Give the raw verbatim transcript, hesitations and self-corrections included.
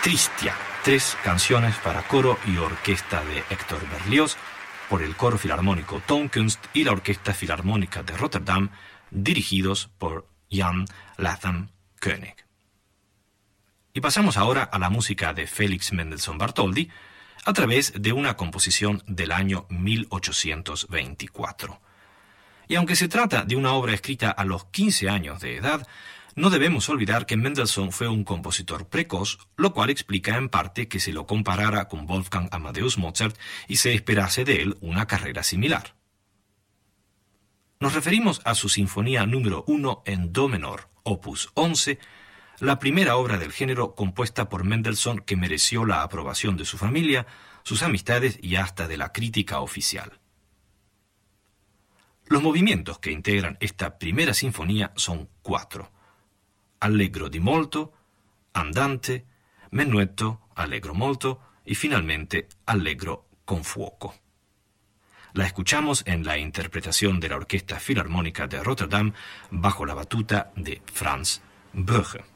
Tristia, tres canciones para coro y orquesta de Héctor Berlioz, por el Coro Filarmónico Toonkunst y la Orquesta Filarmónica de Rotterdam, dirigidos por Jan Latham König. Y pasamos ahora a la música de Félix Mendelssohn Bartholdy a través de una composición del año mil ochocientos veinticuatro. Y aunque se trata de una obra escrita a los quince años de edad, no debemos olvidar que Mendelssohn fue un compositor precoz, lo cual explica en parte que se lo comparara con Wolfgang Amadeus Mozart y se esperase de él una carrera similar. Nos referimos a su Sinfonía número uno en Do menor, opus once, la primera obra del género compuesta por Mendelssohn que mereció la aprobación de su familia, sus amistades y hasta de la crítica oficial. Los movimientos que integran esta primera sinfonía son cuatro: Allegro di molto, Andante, Menuetto, Allegro molto y finalmente Allegro con fuoco. La escuchamos en la interpretación de la Orquesta Filarmónica de Rotterdam bajo la batuta de Franz Böge.